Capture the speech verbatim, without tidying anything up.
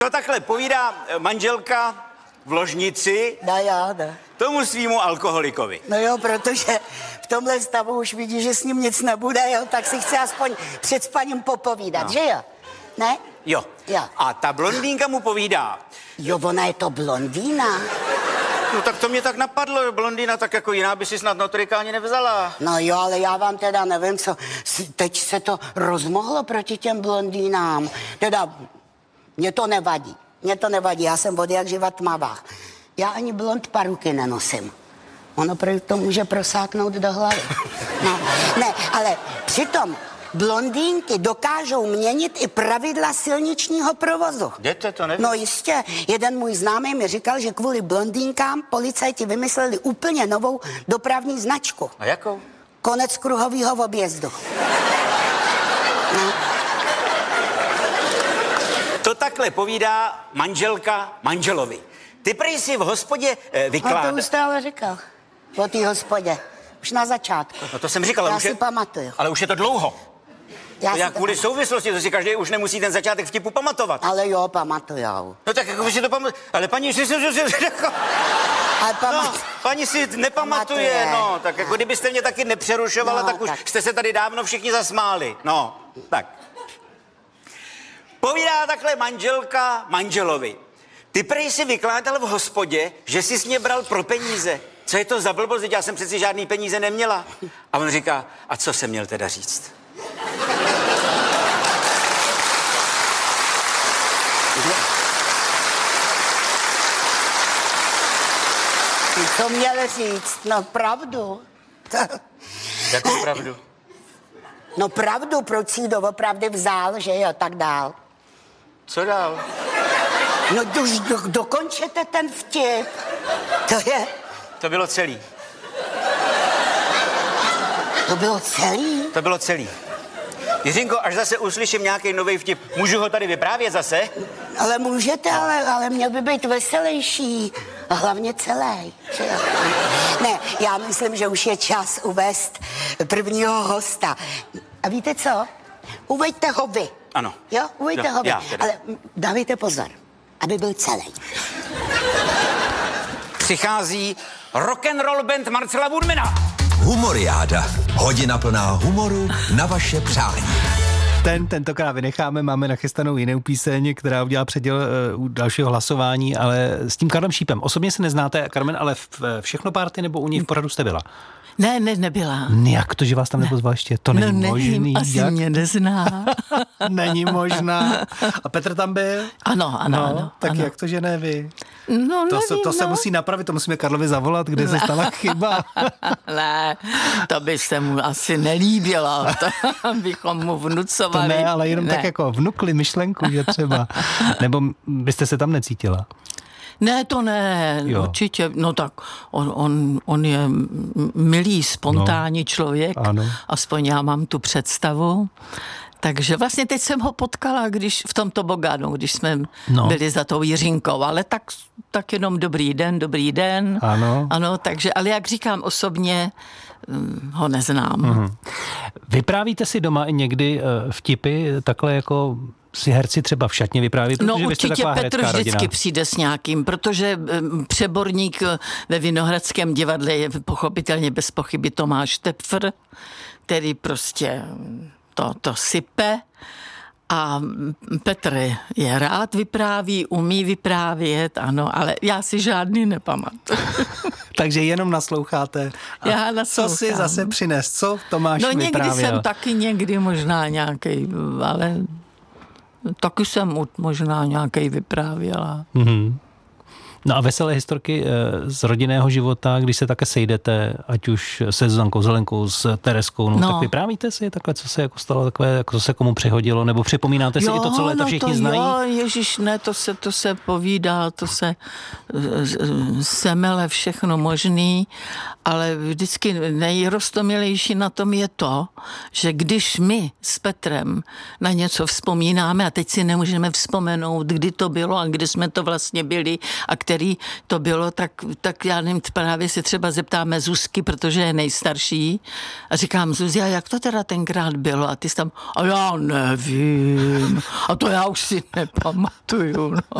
To takhle povídá manželka v ložnici No jo, no. tomu svýmu alkoholikovi. No jo, protože v tomhle stavu už vidí, že s ním nic nebude, jo, tak si chce aspoň před spaním popovídat, No. že jo? Ne? Jo. Jo. A ta blondýnka mu povídá. Jo, ona je to blondýna. No tak to mě tak napadlo, blondýna, tak jako jiná by si snad notrika ani nevzala. No jo, ale já vám teda nevím, co, teď se to rozmohlo proti těm blondýnám. Teda, mně to nevadí, mně to nevadí, já jsem od jak živa tmavá. Já ani blond paruky nenosím. Ono to může prosáknout do hlavy. No, ne, ale přitom blondýnky dokážou měnit i pravidla silničního provozu. Jdete, to nevím. No jistě, jeden můj známý mi říkal, že kvůli blondýnkám policajti vymysleli úplně novou dopravní značku. A jakou? Konec kruhového objezdu. No. To takhle povídá manželka manželovi. Ty prý si v hospodě eh, No vykládá... to už jste ale říkal. O té hospodě. Už na začátku. No to jsem říkal, ale Já už si je... pamatuju. Ale už je to dlouho. Já To já si kvůli to... souvislosti, to si každý už nemusí ten začátek vtipu pamatovat. Ale jo, pamatujou. No tak jako vy si to pamatujete. Ale paní si... Jako... Ale No, pamat... paní si nepamatuje, Pamatuje. no. Tak jako kdybyste mě taky nepřerušovala, No, tak už tak. jste se tady dávno všichni zasmáli. No, tak. Povídá takhle manželka manželovi. Ty prej si vykládal v hospodě, že jsi s mě bral pro peníze. Co je to za blbost? Já jsem přeci žádný peníze neměla. A on říká, a co jsem měl teda říct? Co měl říct? No pravdu. Jakou pravdu? No pravdu, proč si ji doopravdy vzal, že jo, tak dál. Co dál? No už do, dokončete ten vtip. To je, To bylo celý. to bylo celý. To bylo celý. Jiřinko, až zase uslyším nějaký nový vtip, můžu ho tady vyprávět zase? Ale můžete, ale, ale měl by být veselější. A hlavně celý. že jo? Ne, já myslím, že už je čas uvést prvního hosta. A víte co? Uveďte ho vy. Ano. Jo, uveďte Jo, ho vy. já teda. Ale dávejte pozor, aby byl celý. Přichází rock'n'roll band Marcela Woodmana. Humoriáda. Hodina plná humoru na vaše přání. Ten tentokrát vynecháme, máme nachystanou jinou píseň, která udělá předěl uh, u dalšího hlasování, ale s tím Karlem Šípem. Osobně se neznáte, Carmen, ale v, Všechno párty nebo u něj v pořadu jste byla? Ne, ne, nebyla. Jak to, že vás tam nepozval ještě? To není no, možný. nevím, asi Jak? mě nezná. Není možná. A Petr tam byl? Ano, ano, no, ano. Tak ano. jak to, že ne vy? No, To, nevím, se, to no. se musí napravit, to musíme Karlovi zavolat, kde se stala chyba. Ne, to by se mu asi nelíbilo, to bychom mu To vnucovali. ne, ale jenom ne. tak jako vnukli myšlenku, že třeba. Nebo byste se tam necítila? Ne, to ne, Jo. určitě, no tak on, on, on je milý, spontánní No, člověk, ano. aspoň já mám tu představu. Takže vlastně teď jsem ho potkala, když v tom tobogánu, když jsme No. byli za tou Jiřinkou, ale tak, tak jenom dobrý den, dobrý den. Ano. Ano, takže, ale jak říkám osobně, hm, ho neznám. Mhm. Vyprávíte si doma i někdy uh, vtipy, takhle jako si herci třeba v šatně vypráví, protože No vy jste určitě taková Petr herecká vždycky rodina. přijde s nějakým, protože hm, přeborník ve Vinohradském divadle je pochopitelně bez pochyby Tomáš Tepfr, který prostě to, to sype. A Petr je rád vypráví, umí vyprávět, ano, ale já si žádný nepamatuju. Takže jenom nasloucháte. A Já co naslouchám. si zase přines? Co Tomáš No někdy vyprávěl? jsem taky někdy možná nějaký, ale taky jsem mu možná nějaký vyprávěla. Mhm. No a veselé historky z rodinného života, když se také sejdete, ať už se Zuzankou Zelenkou, s Tereskou, no, No. tak vyprávíte si takhle, co se jako stalo, takové, jako co se komu přihodilo, nebo připomínáte si i to, co léta no všichni to znají? Jo, ježiš, ne, to se, to se povídá, to se eh, semele všechno možný, ale vždycky nejrostomilejší na tom je to, že když my s Petrem na něco vzpomínáme a teď si nemůžeme vzpomenout, kdy to bylo a kdy jsme to vlastně byli a který to bylo, tak, tak já nevím, právě se třeba zeptáme Zuzky, protože je nejstarší a říkám, Zuzi, a jak to teda tenkrát bylo? A ty jsi tam, a já nevím, a to já už si nepamatuju. No.